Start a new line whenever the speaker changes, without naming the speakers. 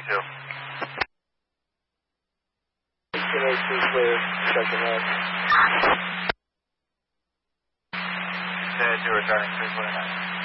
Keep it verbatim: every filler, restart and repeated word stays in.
two.
eighteen oh two clear, second left.
Two returning three twenty-nine.